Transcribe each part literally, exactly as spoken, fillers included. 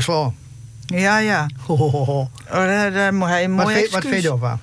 slaan. Ja, ja. Ho, ho, ho. Oh, daar, daar moet hij een Wat, mooi vind, wat excuus. vind je ervan?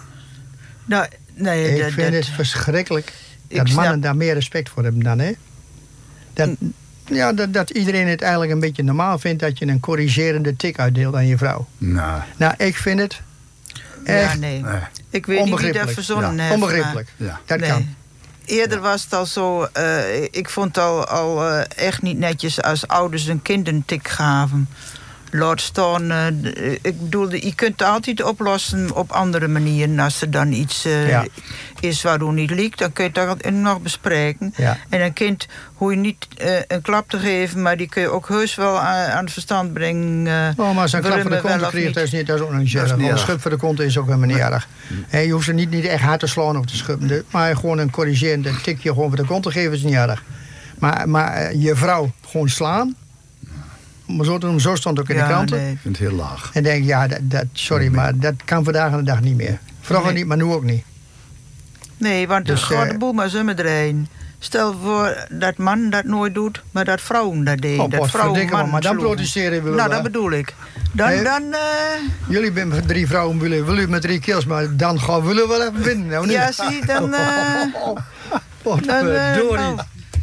Nou, nee, Ik dat, vind dat, het verschrikkelijk Ik dat mannen snap- daar meer respect voor hebben dan, hè? Dat, ja, dat, dat iedereen het eigenlijk een beetje normaal vindt dat je een corrigerende tik uitdeelt aan je vrouw. Nou, Nou, ik vind het echt ja, nee. nee. Ik weet niet wie dat onbegrijpelijk. verzonnen Ja, heeft. maar- onbegrijpelijk. Ja. Dat Nee. kan. Eerder was het al zo, eh, ik vond het al, al eh, echt niet netjes als ouders een kind een tik gaven. Laat staan, eh, d- ik bedoel, je kunt het altijd oplossen op andere manieren. Als er dan iets eh, Ja. is waardoor niet liekt, dan kun je het daar nog bespreken. Ja. En een kind hoef je niet eh, een klap te geven, maar die kun je ook heus wel aan, aan het verstand brengen. eh, Oh, maar als een klap waarom voor de we wel kont of krijgt, niet. dat is, niet, dat is ook nog niet Dat is erg. niet Een erg. schub voor de kont is ook helemaal niet erg. Hè, je hoeft ze niet, niet echt hard te slaan of te schubben. De- Maar gewoon een corrigerende tikje gewoon voor de kont te geven is niet erg. Maar, maar eh, je vrouw gewoon slaan. Maar zo, te noemen, zo stond het ook in de Ja, kranten. nee. Ik vind het heel laag. En denk ja, dat, dat, sorry, maar dat kan vandaag aan de dag niet meer. Vroeger Nee. niet, maar nu ook niet. Nee, want Dus, dus, gaat eh, de boel maar zo met erin. Stel voor dat man dat nooit doet, maar dat vrouwen dat deden. Oh, dat wat vrouwen verdikken, mannen maar dan sloegen. protesteren willen Nou, we. dat bedoel ik. Dan, Nee. dan eh, Jullie zijn met drie vrouwen, willen, willen met drie kills, maar dan gaan willen we wel even winnen. Nou, niet. ja, zie, dan, eh Wat dan, eh, verdorie. nou,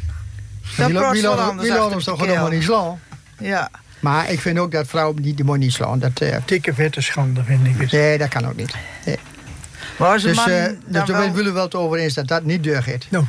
Wie dan laat- praat wie ze wel laat anders wie laat achter ons de toch helemaal keel. niet slaan? Ja, Maar ik vind ook dat vrouwen die, die moet niet slaan. Dat, eh, Dikke vette schande, vind ik het. nee, dat kan ook niet. Nee. maar als een Dus, man eh, dan dus daar wel, willen we wel het over eens dat dat niet deurgeeft. Nou,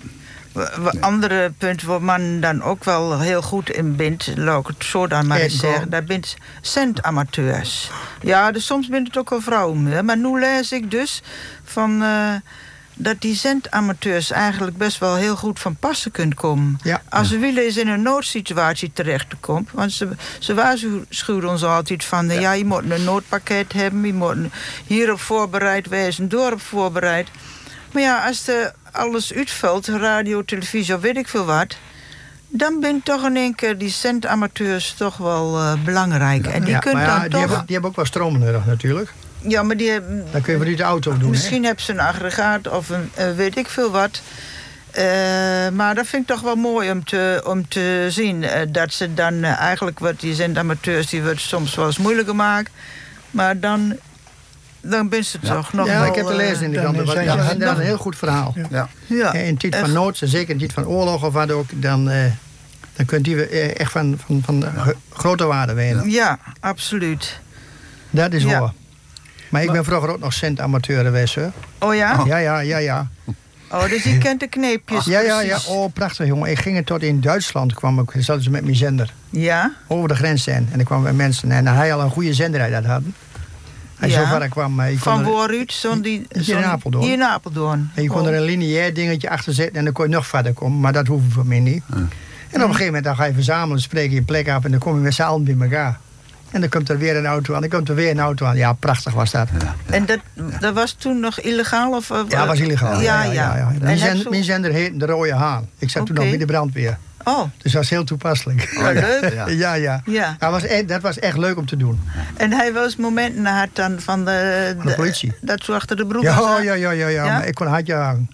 w- w- andere punt waar man dan ook wel heel goed in bindt, laat ik het zo dan maar En eens zeggen, gewoon- dat bindt centamateurs. Ja, dus soms bindt het ook wel vrouwen, hè. Maar nu lees ik dus van eh, dat die centamateurs eigenlijk best wel heel goed van passen kunnen komen. Ja. Als ze willen is in een noodsituatie terecht te komen. Want ze, ze waarschuwen ons altijd van, eh, ja, je moet een noodpakket hebben, je moet hierop voorbereid wezen, doorop voorbereid. Maar ja, als er alles uitvalt, radio, televisie of weet ik veel wat, dan ben toch in één keer die centamateurs toch wel eh, belangrijk. En die Ja, kunnen maar ja, dan die, toch... hebben, die hebben ook wel stroom nodig natuurlijk. Ja, maar die hebben... Dan kun je vanuit de auto doen. Misschien hebben ze een aggregaat of een eh, weet ik veel wat. Eh, maar dat vind ik toch wel mooi om te, om te zien. eh, dat ze dan eh, eigenlijk, wat die zendamateurs, die wordt soms wel eens moeilijk gemaakt. Maar dan, dan ben ze Ja. toch Hè? nog Ja, wel... ik heb te lezen in de dan krant. Dat zijn was- ze- dat is dan- een heel goed verhaal. Ja. Ja. Ja, En in tijd van echt. nood, zeker in tijd van oorlog of wat ook, dan, eh, dan kunt die eh, echt van, van, van gro- grote waarde wenen. Ja, absoluut. Dat is Ja. waar. Maar ik ben vroeger ook nog centamateur geweest, hoor. Oh ja? Ja, ja, ja, ja. Oh, dus je kent de kneepjes. Ja, ja, ja. precies. Oh, prachtig, jongen. Ik ging het tot in Duitsland, kwam ik, zaten ze met mijn zender. Ja? Over de grens zijn. En er kwamen mensen. En hij al een goede zender uit dat hadden. Hij Ja. zo ver kwam. eh, je kon Van er- waaruit? Zo'n die... Hier in zo'n- Apeldoorn. Hier in Apeldoorn. En je kon Oh. er een lineair dingetje achter zetten en dan kon je nog verder komen. Maar dat hoefde voor mij niet. En op een gegeven moment dan ga je verzamelen, spreek je je plek af en dan kom je met z'n allen bij elkaar. En dan komt er weer een auto aan, dan komt er weer een auto aan. Ja, prachtig was dat. Ja, En dat, dat was toen nog illegaal? Of, of- dat was illegaal. Ja, ja. ja. En Mijn, heb zender, zo- mijn zender heette De Rode Haan. Ik zat toen Oké. nog bij de brandweer. Oh, Dus dat was heel toepasselijk. wat leuk. Ja. Ja, ja. Ja. Dat, was echt, dat was echt leuk om te doen. En hij was momenten had dan van de... Van de politie. Dat zo achter de broek Ja, was, hè? ja, ja, ja, ja, Ja? maar ik kon een hartje hangen.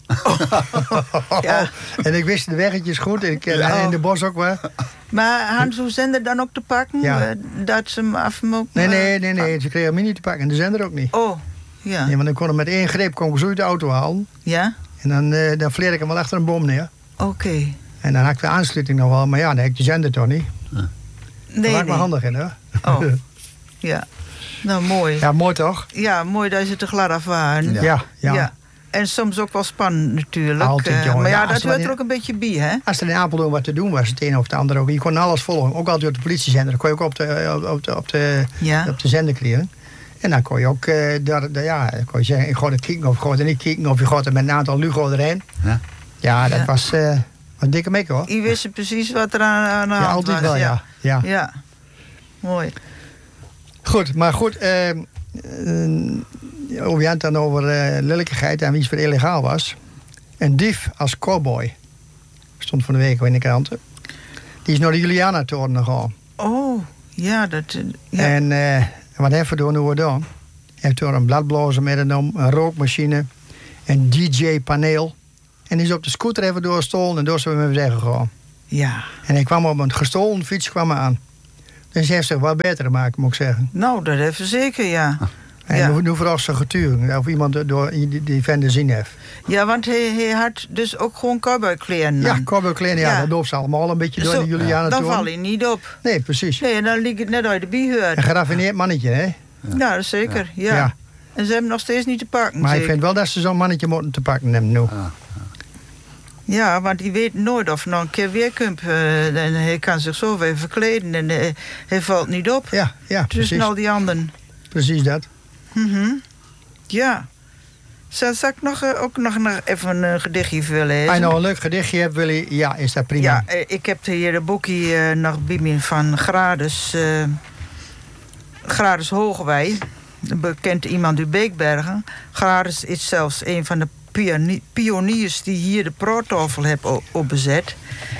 Ja. En ik wist de weggetjes goed. En ik, Ja. en in de bos ook wel. Maar Hans, hoe zender dan ook te pakken? Ja. Eh, Dat ze hem af mogen... Nee, nee, nee, nee. Ze kregen me niet te pakken. En de zender ook niet. Oh, ja. Nee, want ik kon hem met één greep kon ik zo uit de auto halen. Ja? En dan, uh, dan vleer ik hem wel achter een boom neer. Oké. En dan had ik de aansluiting nog wel. Maar ja, dan heb ik de zender toch niet. Daar Nee, maak ik me nee. handig in, hoor. Oh, ja. Nou, mooi. Ja, mooi toch? Ja, mooi dat ze te glad af waren. Ja, ja. Ja. En soms ook wel spannend natuurlijk. Altijd, Eh, jongen. maar ja, Ja, dat als er hoort er wat ook een beetje bij, hè? Als er in Apeldoorn wat te doen was, het een of het ander ook. Je kon alles volgen. Ook altijd op de politiezender. Dan kon je ook op de, op, op de, op de, Ja. op de zender krijgen. En dan kon je ook, uh, daar, daar, ja, dan kon je zeggen, ik ga er kijken of ik ga er niet kijken. Of je gaat er met een aantal Lugo erheen. Ja. Ja, dat Ja. was uh, een dikke mek, hoor. Je wist precies wat er aan, aan de Ja, hand altijd was. wel, ja. ja. Ja. Mooi. Goed, maar goed. Uh, uh, over je had het dan over uh, lelijkigheid en wie het voor illegaal was. Een dief als cowboy. Stond van de week in de kranten. Die is naar de Juliana-toren gegaan. Oh, ja, dat... eh, Ja. En uh, wat heeft hij doen, hoe we dan? Hij heeft door een bladblazer meegenomen, een rookmachine, een D J-paneel. En die is op de scooter even doorgestolen en door zijn we met zeggen gegaan. Ja. En hij kwam op een gestolen fiets kwam hij aan. Dus ze heeft zich wel beter gemaakt, moet ik zeggen. Nou, dat even zeker, ja. En ja. nu, nu vooral zijn getuigen, of iemand door, die, die vent gezien heeft. Ja, want hij, hij had dus ook gewoon cowboykleren Ja, aan. cowboykleren, ja, Ja. dat loopt ze allemaal een beetje door Zo, de Juliana Dan toon. val je niet op. Nee, precies. Nee, en dan liep het net uit de biehuur. Een geraffineerd mannetje, hè? Ja, dat is zeker, ja. Ja. En ze hebben nog steeds niet te pakken. Maar ik zeker. vind wel dat ze zo'n mannetje moeten te pakken hebben nu. Ja. Ja, want die weet nooit of nog een keer weer komt. Uh, en hij kan zich zo weer verkleden en uh, hij valt niet op. Ja, ja, Tussen precies. al die anderen. Precies dat. Mm-hmm. Ja. Zal, zal ik nog, uh, ook nog, nog even een gedichtje willen lezen? Als je nou een leuk gedichtje hebt, Willy, ja, is dat prima. Ja, uh, ik heb hier een boekje uh, nog bij me van Grades, uh, Grades Hoogwij. Een bekend iemand uit Beekbergen. Grades is zelfs een van de pioniers die hier de praattafel hebben op bezet.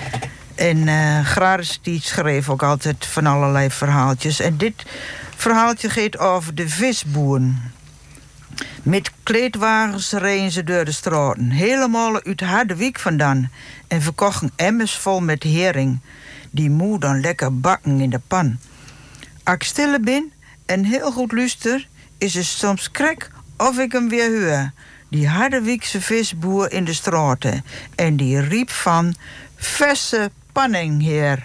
En uh, Grades die schreef ook altijd van allerlei verhaaltjes. En dit verhaaltje gaat over de visboeren. Met kleedwagens reden ze door de straten. Helemaal uit Harderwijk vandaan. En verkochten emmers vol met hering. Die moe dan lekker bakken in de pan. Als ik stille ben en heel goed luister, is het soms krek of ik hem weer hoor. Die Harderwijkse visboer in de straten. En die riep van, verse panningheer.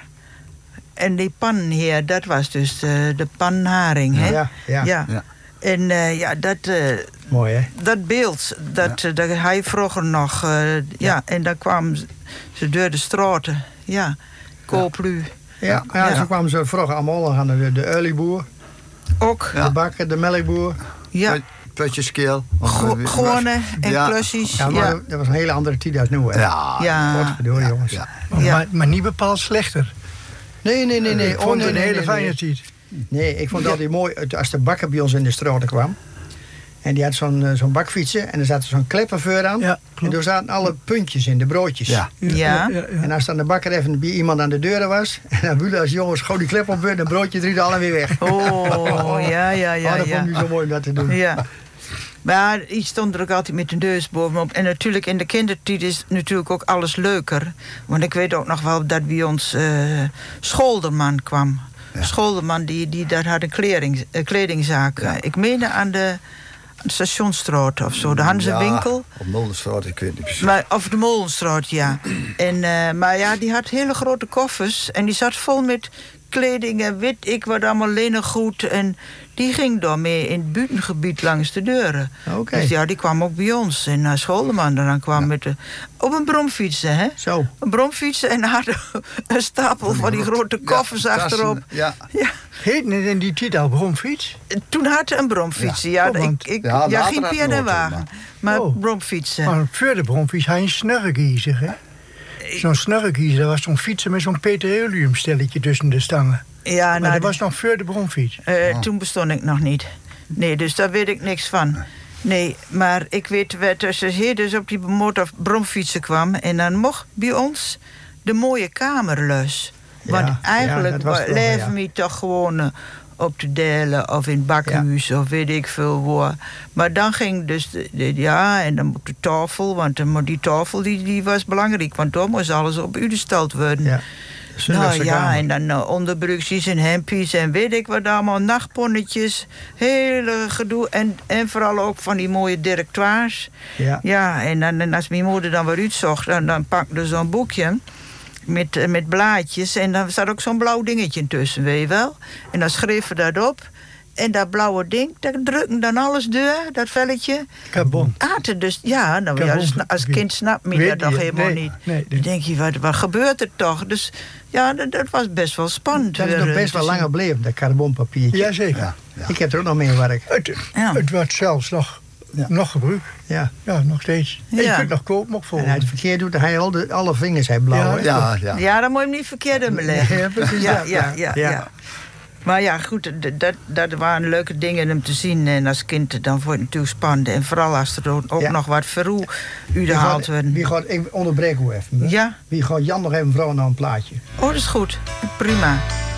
En die pannenheer, dat was dus de, de panharing, hè? Ja, ja. ja. Ja. En uh, ja, dat, uh, Mooi, hè? dat beeld, dat, Ja. uh, dat hij vroeger nog... Uh, ja. ja, en dan kwamen ze, ze door de straten. Ja, kooplu. Ja, ja, Ja. zo kwamen ze vroeger allemaal aan de, de olieboer, Ook, Ja. de bakker, de melkboer. ja. Putjeskeel. Go- Gewone en Ja. klussies. Ja, Ja, maar ja. dat was een hele andere tijd als nu, hè? Ja. ja. Godverdorie, jongens. Ja. Ja. Maar, maar niet bepaald slechter. Nee, nee, nee, nee. Ik vond nee, het een nee, hele nee, fijne nee. tijd. Nee, ik vond het altijd mooi het- als de bakker bij ons in de straat kwam. En die had zo'n eh, zo'n bakfietsen en er zat zo'n kleppenveur aan. Ja, En klopt. daar zaten alle puntjes in, de broodjes. Ja. Ja. En als dan de bakker even bij iemand aan de deur was, en dan wilde als jongens gewoon die klep op en een broodje drie alle weer weg. Oh, ja, ja, ja. oh, dat ja. vond ik zo mooi om dat te doen. Ja. Maar iets stond er ook altijd met een deus bovenop. En natuurlijk in de kindertijd is natuurlijk ook alles leuker. Want ik weet ook nog wel dat bij ons uh, Scholderman kwam. Ja. Scholderman die, die daar had een kleding, uh, kledingzaak. Ja. Ik meende aan de, aan de Stationsstraat of zo. De Hanzewinkel. Ja, op Mulderstraat, ik weet niet precies. Maar, of de Molenstraat, ja. En, uh, maar ja, die had hele grote koffers. En die zat vol met kleding en weet ik wat allemaal linnengoed. En die ging dan mee in het buitengebied langs de deuren. Oké. Dus ja, die kwam ook bij ons. En uh, Scholderman dan kwam Ja. met de, op een bromfietsen, hè? Zo. Een bromfietsen en had een stapel van die grote koffers Ja, tassen, achterop. Ja. Ja. Heet het in die tijd al bromfiets? Toen had hij een bromfietsen. Ja, Ja. Oh, want- ik, ik, Ja, ja, later geen had pier en Noord, wagen. maar- Maar Oh. bromfietsen. Maar voor de bromfiets had je een snurkiezer, hè? Zo'n snurkiezer, dat was zo'n fietsen met zo'n petroleumstelletje tussen de stangen. Ja, Maar nou, dat was nog voor de bromfiets. Eh, Oh. Toen bestond ik nog niet. Nee, dus daar weet ik niks van. Nee, maar ik weet wat als hij dus op die motor bromfietsen kwam. En dan mocht bij ons de mooie kamerluis. Ja, Want ja, eigenlijk dat was wa- vroeger, leven ja. we toch gewoon eh, op de delen of in het bakhuis of weet ik veel waar. Maar dan ging dus, de, de- ja, en dan moet de tafel, want dan moet die tafel die, die was belangrijk. Want dan moest alles op u gesteld worden. Ja. Nou Zondagse ja, kamer. en dan uh, onderbroekjes en hempies en weet ik wat allemaal, nachtponnetjes, hele gedoe. En, en vooral ook van die mooie directoires. Ja. Ja, en, dan, en als mijn moeder dan weer uitzocht, dan, dan pakte ze zo'n boekje met, uh, met blaadjes. En dan zat ook zo'n blauw dingetje tussen, weet je wel. En dan schreef ze dat op. En dat blauwe ding, daar drukken dan alles door, dat velletje. Carbon. Aten dus, ja, nou, ja Carbon- dus als kind snapt me Weet dat toch je, helemaal nee, niet. nee, Dan nee. denk je, wat, wat gebeurt er toch? Dus ja, dat, dat was best wel spannend. Dat is weer, nog best eh, wel te lang zien. gebleven, dat carbonpapiertje. Jazeker. Ja. Ja. Ik heb er ook nog mee gewerkt. Het, Ja. het wordt zelfs nog, Ja. nog gebruikt. Ja. Ja, nog steeds. En je Ja. kunt nog kopen ook voor. En hij het verkeerd doet, hij al de, alle vingers hij blauw. Ja. hè? Ja, ja. Ja, dan moet je hem niet verkeerd in me leggen. Ja, precies Ja, dat, ja, ja, ja. ja. Maar ja, goed, d- dat, dat waren leuke dingen om te zien. En als kind, dan vond je het natuurlijk spannend. En vooral als er ook Ja. nog wat verroe Wie gehaald gaat, werden. wie gaat, ik onderbreek u even. hè? Ja, Wie gaat Jan nog even vrouwen naar een plaatje? oh, dat is goed. Prima.